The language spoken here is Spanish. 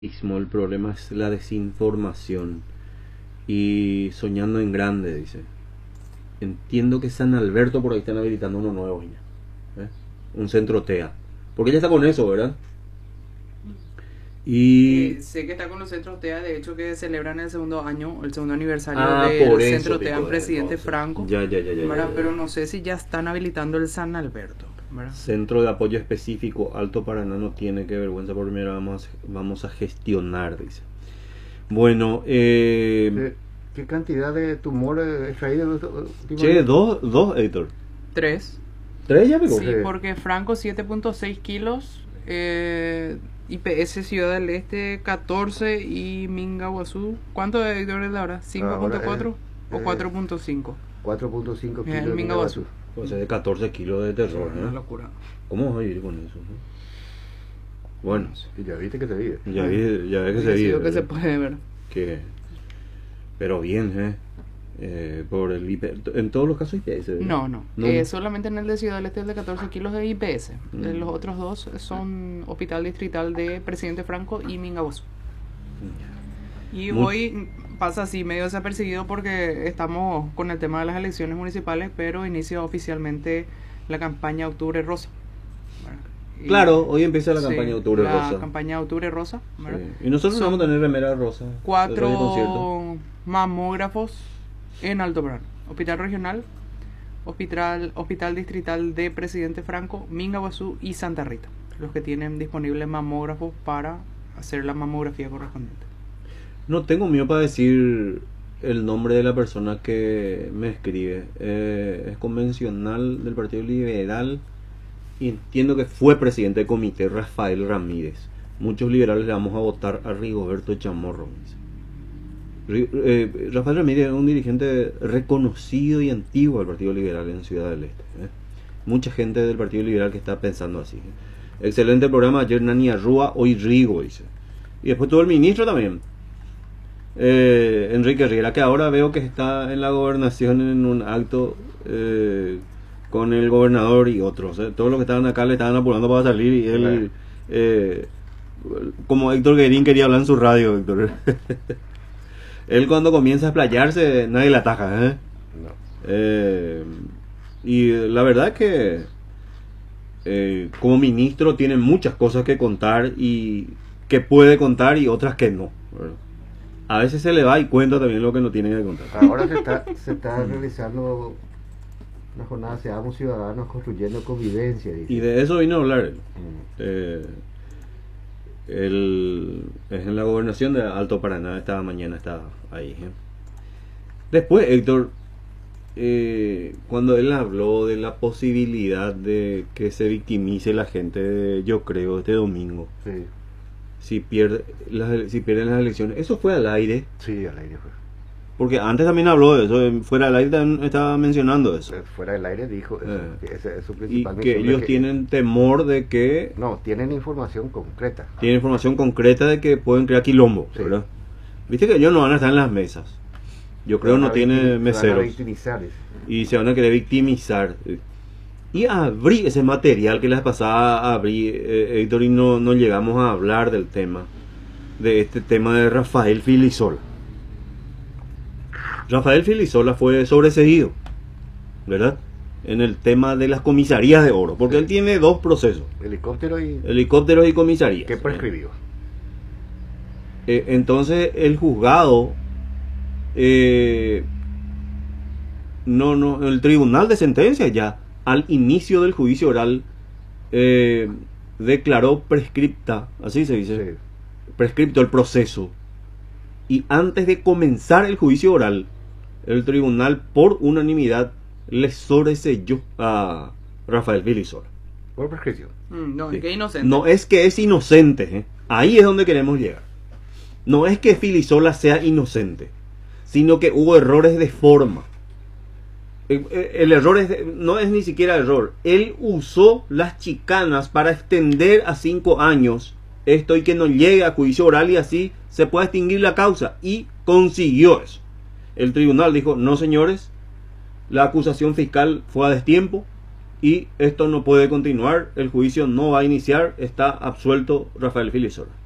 El problema es la desinformación y soñando en grande, dice. Entiendo que San Alberto por ahí están habilitando uno nuevo ya, ¿eh? Un centro TEA. Porque ella está con eso, ¿verdad? Y sé que está con los centros TEA, de hecho que celebran el segundo año, el segundo aniversario por del eso, centro TEA en tipo, Presidente entonces. Franco. Ya. Pero no sé si ya están habilitando el San Alberto, ¿verdad? Centro de apoyo específico Alto Paraná no tiene, que vergüenza, por primera vamos a gestionar, dice. Bueno, ¿Qué cantidad de tumores extraídos? che, dos, Héctor. 3. ¿Tres ya pegó? Sí, porque Franco 7.6 kilos, IPS Ciudad del Este 14 y Mingaguazú, ¿cuánto de Héctor es ahora? ¿5.4 o 4.5? 4.5 kilos En Mingaguazú. O sea, de 14 kilos de terror, Una ¿no? locura. ¿Cómo vas a ir con eso? Bueno, Y ya viste que se vive. ya ves que se Ha sido vive. que se puede ver. Pero bien, por el en todos los casos IPS. No. Solamente en el de Ciudad del Este es de 14 kilos de IPS. Los otros dos son Hospital Distrital de Presidente Franco y Mingaguazú. Y hoy pasa así medio desapercibido porque estamos con el tema de las elecciones municipales, pero inicia oficialmente la campaña Octubre Rosa. Claro, hoy empieza la campaña Octubre Rosa. La campaña Octubre Rosa, ¿verdad? Sí. Y nosotros vamos a tener remera rosa. 4 mamógrafos en Alto Paraná. Hospital Regional, Hospital Distrital de Presidente Franco, Mingaguazú y Santa Rita. Los que tienen disponibles mamógrafos para hacer la mamografía correspondiente. No tengo miedo para decir el nombre de la persona que me escribe. Es convencional del Partido Liberal y entiendo que fue presidente del comité, Rafael Ramírez. Muchos liberales le vamos a votar a Rigoberto Chamorro. Rafael Ramírez es un dirigente reconocido y antiguo del Partido Liberal en Ciudad del Este. Mucha gente del Partido Liberal que está pensando así. Excelente programa, ayer Nani Arrua, hoy Rigo, dice. Y después todo el ministro también. Enrique Riera, que ahora veo que está en la gobernación en un acto con el gobernador y otros. Todos los que estaban acá le estaban apurando para salir y él, como Héctor Guerín quería hablar en su radio, Héctor. Él cuando comienza a explayarse nadie le ataja, y la verdad es que como ministro tiene muchas cosas que contar y que puede contar y otras que no, ¿verdad? A veces se le va y cuenta también lo que no tiene que contar. Ahora se está realizando una jornada Seamos Ciudadanos Construyendo Convivencia, dice. Y de eso vino a hablar es en la gobernación de Alto Paraná. Esta mañana estaba ahí, Después Héctor, cuando él habló de la posibilidad de que se victimice la gente, yo creo, este domingo, Sí. si pierden las elecciones, eso fue al aire. Sí, al aire fue. Porque antes también habló de eso, fuera del aire también estaba mencionando eso. Fuera del aire dijo eso, que ese es su Y principal que misión, ellos tienen temor de que... No, tienen información concreta. Tienen información concreta de que pueden crear quilombo, Sí. ¿verdad? Viste que ellos no van a estar en las mesas. Yo creo no tiene meseros. Se van a victimizar, dice. Y se van a querer victimizar. Y abrí ese material que les pasaba, Héctor, y no llegamos a hablar del tema. De este tema de Rafael Filisola. Rafael Filisola fue sobreseído, ¿verdad? En el tema de las comisarías de oro, porque él tiene dos procesos: helicópteros y comisarías. ¿Qué prescribió? Entonces el juzgado, el tribunal de sentencia ya al inicio del juicio oral declaró prescripta, así se dice, Sí. prescripto el proceso, y antes de comenzar el juicio oral el tribunal por unanimidad le sobreseyó a Rafael Filisola. Por prescripción. No, Sí. es que inocente. No es que es inocente, ahí es donde queremos llegar. No es que Filisola sea inocente, sino que hubo errores de forma. El error no es ni siquiera error. Él usó las chicanas para extender a 5 años esto y que no llegue a juicio oral y así se pueda extinguir la causa. Y consiguió eso. El tribunal dijo: no, señores, la acusación fiscal fue a destiempo y esto no puede continuar, el juicio no va a iniciar, está absuelto Rafael Filisola.